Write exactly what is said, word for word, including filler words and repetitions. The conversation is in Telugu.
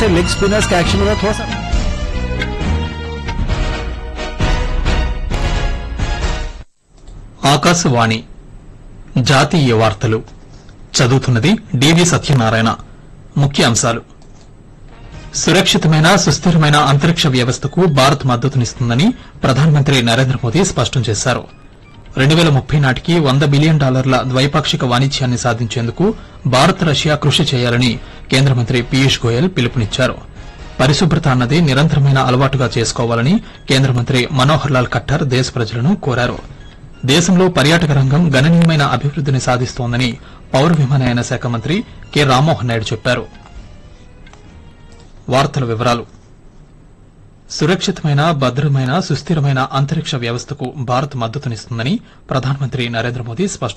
से लेग स्पिनर्स का एक्शन हुआ थोड़ा सा। ఆకాశవాణి జాతీయ వార్తలు చదువుతున్నది డివి సత్యనారాయణ. ముఖ్యాంశాలు: సురక్షితమైన సుస్థిరమైన అంతరిక్ష వ్యవస్థకు భారత్ మద్దతునిస్తుందని ప్రధానమంత్రి నరేంద్ర మోదీ స్పష్టం చేశారు. రెండు పేల ముప్పై నాటికి వంద బిలియన్ డాలర్ల ద్వైపాక్షిక వాణిజ్యాన్ని సాధించేందుకు భారత్ రష్యా కృషి చేయాలని కేంద్ర మంత్రి పీయూష్ గోయల్ పిలుపునిచ్చారు. పరిశుభ్రత అన్నది నిరంతరమైన అలవాటుగా చేసుకోవాలని కేంద్ర మంత్రి మనోహర్ లాల్ ఖట్టర్ దేశ ప్రజలను కోరారు. దేశంలో పర్యాటక రంగం గణనీయమైన అభివృద్దిని సాధిస్తోందని పౌర విమానయాన శాఖ మంత్రి కె రామ్మోహన్ నాయుడు చెప్పారు. వార్తల వివరాలు: సురక్షితమైన భద్రమైన సుస్థిరమైన అంతరిక్ష వ్యవస్థకు భారత్ మద్దతునిస్తుందని ప్రధానమంత్రి నరేంద్ర మోదీ స్పష్టం